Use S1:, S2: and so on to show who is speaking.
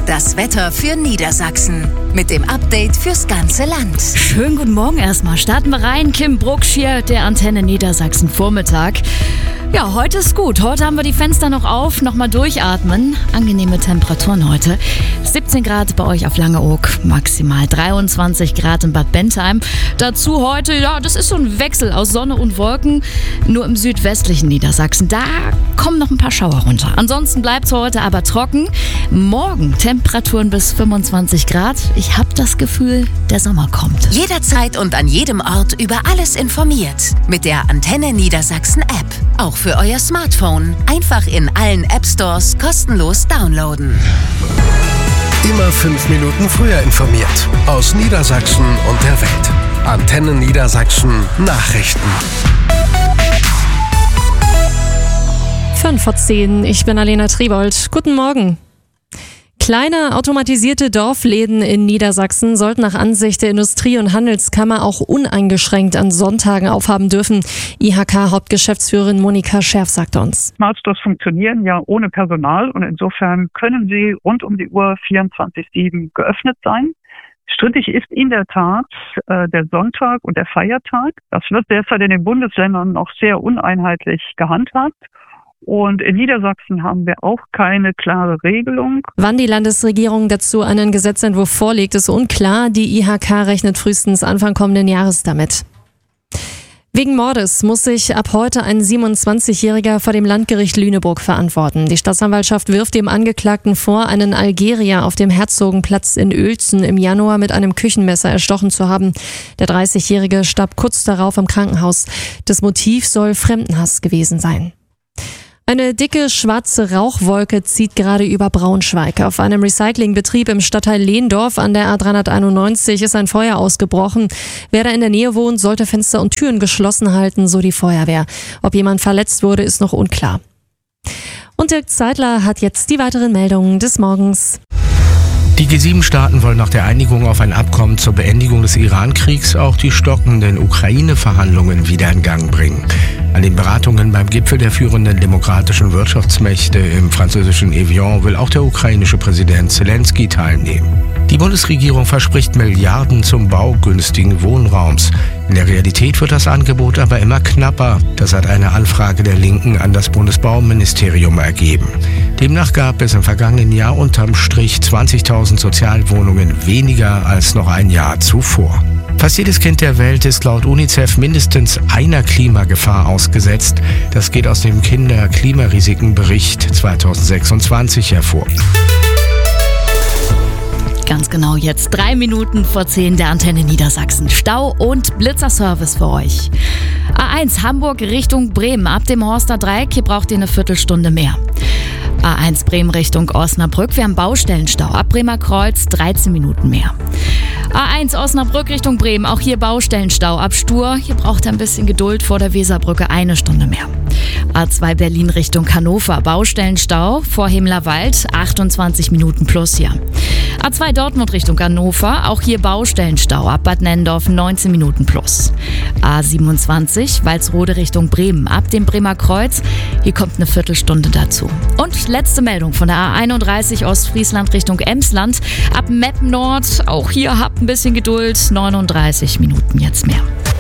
S1: Das Wetter für Niedersachsen mit dem Update fürs ganze Land.
S2: Schönen guten Morgen erstmal. Starten wir rein. Kim Brucksch hier, der Antenne Niedersachsen Vormittag. Ja, heute ist gut. Heute haben wir die Fenster noch auf, nochmal durchatmen. Angenehme Temperaturen heute. 17 Grad bei euch auf Langeoog, maximal 23 Grad in Bad Bentheim. Dazu heute, ja, das ist so ein Wechsel aus Sonne und Wolken. Nur im südwestlichen Niedersachsen, da kommen noch ein paar Schauer runter. Ansonsten bleibt es heute aber trocken. Morgen Temperaturen bis 25 Grad. Ich habe das Gefühl, der Sommer kommt.
S1: Jederzeit und an jedem Ort über alles informiert. Mit der Antenne Niedersachsen App. Auch für euer Smartphone. Einfach in allen App-Stores kostenlos downloaden.
S3: Immer 5 Minuten früher informiert. Aus Niedersachsen und der Welt. Antenne Niedersachsen Nachrichten.
S4: 5:10, ich bin Alena Triebold. Guten Morgen. Kleine automatisierte Dorfläden in Niedersachsen sollten nach Ansicht der Industrie- und Handelskammer auch uneingeschränkt an Sonntagen aufhaben dürfen. IHK-Hauptgeschäftsführerin Monika Scherf sagte uns.
S5: Smart Stores funktionieren ja ohne Personal und insofern können sie rund um die Uhr 24/7 geöffnet sein. Strittig ist in der Tat der Sonntag und der Feiertag. Das wird derzeit in den Bundesländern noch sehr uneinheitlich gehandhabt. Und in Niedersachsen haben wir auch keine klare Regelung.
S4: Wann die Landesregierung dazu einen Gesetzentwurf vorlegt, ist unklar. Die IHK rechnet frühestens Anfang kommenden Jahres damit. Wegen Mordes muss sich ab heute ein 27-Jähriger vor dem Landgericht Lüneburg verantworten. Die Staatsanwaltschaft wirft dem Angeklagten vor, einen Algerier auf dem Herzogenplatz in Uelzen im Januar mit einem Küchenmesser erstochen zu haben. Der 30-Jährige starb kurz darauf im Krankenhaus. Das Motiv soll Fremdenhass gewesen sein. Eine dicke, schwarze Rauchwolke zieht gerade über Braunschweig. Auf einem Recyclingbetrieb im Stadtteil Lehndorf an der A391 ist ein Feuer ausgebrochen. Wer da in der Nähe wohnt, sollte Fenster und Türen geschlossen halten, so die Feuerwehr. Ob jemand verletzt wurde, ist noch unklar. Und Dirk Zeitler hat jetzt die weiteren Meldungen des Morgens.
S6: Die G7-Staaten wollen nach der Einigung auf ein Abkommen zur Beendigung des Iran-Kriegs auch die stockenden Ukraine-Verhandlungen wieder in Gang bringen. An den Beratungen beim Gipfel der führenden demokratischen Wirtschaftsmächte im französischen Evian will auch der ukrainische Präsident Zelensky teilnehmen. Die Bundesregierung verspricht Milliarden zum Bau günstigen Wohnraums. In der Realität wird das Angebot aber immer knapper. Das hat eine Anfrage der Linken an das Bundesbauministerium ergeben. Demnach gab es im vergangenen Jahr unterm Strich 20.000 Sozialwohnungen weniger als noch ein Jahr zuvor. Fast jedes Kind der Welt ist laut UNICEF mindestens einer Klimagefahr ausgesetzt. Das geht aus dem Kinder-Klimarisiken-Bericht 2026 hervor.
S2: Ganz genau jetzt 3 Minuten vor 10 der Antenne Niedersachsen. Stau- und Blitzerservice für euch. A1 Hamburg Richtung Bremen. Ab dem Horster Dreieck, hier braucht ihr eine Viertelstunde mehr. A1 Bremen Richtung Osnabrück. Wir haben Baustellenstau. Ab Bremer Kreuz 13 Minuten mehr. A1 Osnabrück Richtung Bremen. Auch hier Baustellenstau. Ab Stur. Hier braucht ihr ein bisschen Geduld vor der Weserbrücke. 1 Stunde mehr. A2 Berlin Richtung Hannover. Baustellenstau vor Hemlerwald. 28 Minuten plus hier. A2 Dortmund Richtung Hannover. Auch hier Baustellenstau. Ab Bad Nennendorf 19 Minuten plus. A27 Walsrode Richtung Bremen. Ab dem Bremer Kreuz. Hier kommt eine Viertelstunde dazu. Und letzte Meldung von der A31 Ostfriesland Richtung Emsland. Ab Meppen Nord. Auch hier habt ein bisschen Geduld. 39 Minuten jetzt mehr.